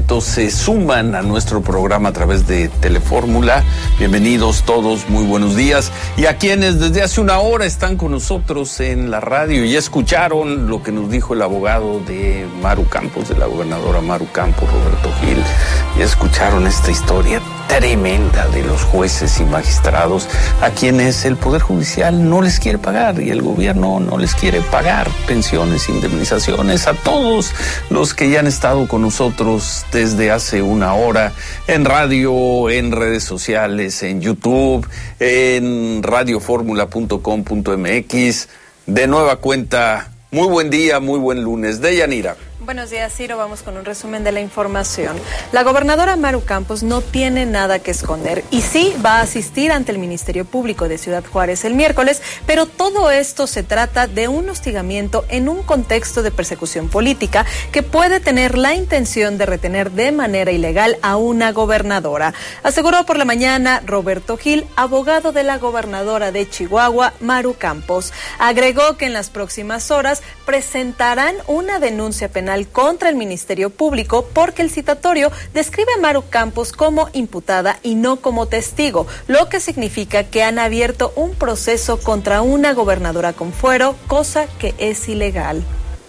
momento se suman a nuestro programa a través de Telefórmula. Bienvenidos todos, muy buenos días. Y a quienes desde hace una hora están con nosotros en la radio y escucharon lo que nos dijo el abogado de Maru Campos, de la gobernadora Maru Campos, Roberto Gil, y escucharon esta historia tremenda de los jueces y magistrados a quienes el Poder Judicial no les quiere pagar y el gobierno no les quiere pagar pensiones, indemnizaciones, a todos los que ya han estado con nosotros desde hace una hora en radio, en redes sociales, en YouTube, en radioformula.com.mx. De nueva cuenta, muy buen día, muy buen lunes. Deyanira. Buenos días, Ciro. Vamos con un resumen de la información. La gobernadora Maru Campos no tiene nada que esconder y sí va a asistir ante el Ministerio Público de Ciudad Juárez el miércoles, pero todo esto se trata de un hostigamiento en un contexto de persecución política que puede tener la intención de retener de manera ilegal a una gobernadora. Aseguró por la mañana Roberto Gil, abogado de la gobernadora de Chihuahua, Maru Campos. Agregó que en las próximas horas presentarán una denuncia penal contra el Ministerio Público porque el citatorio describe a Maru Campos como imputada y no como testigo, lo que significa que han abierto un proceso contra una gobernadora con fuero, cosa que es ilegal.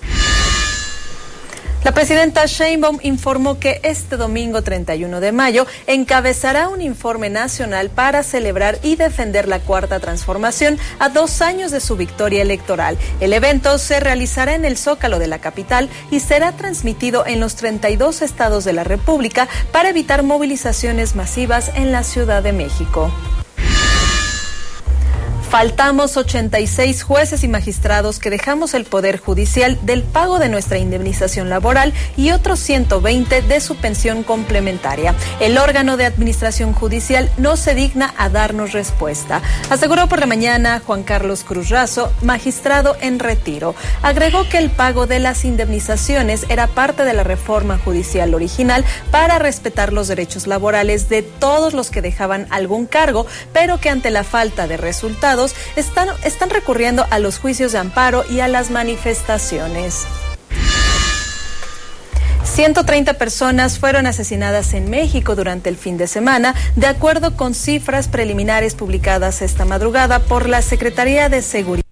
La presidenta Sheinbaum informó que este domingo 31 de mayo encabezará un informe nacional para celebrar y defender la Cuarta Transformación a 2 años de su victoria electoral. El evento se realizará en el Zócalo de la capital y será transmitido en los 32 estados de la República para evitar movilizaciones masivas en la Ciudad de México. Faltamos 86 jueces y magistrados que dejamos el Poder Judicial del pago de nuestra indemnización laboral y otros 120 de su pensión complementaria. El órgano de administración judicial no se digna a darnos respuesta, aseguró por la mañana Juan Carlos Cruz Razo, magistrado en retiro. Agregó que el pago de las indemnizaciones era parte de la reforma judicial original para respetar los derechos laborales de todos los que dejaban algún cargo, pero que ante la falta de resultados están recurriendo a los juicios de amparo y a las manifestaciones. 130 personas fueron asesinadas en México durante el fin de semana, de acuerdo con cifras preliminares publicadas esta madrugada por la Secretaría de Seguridad.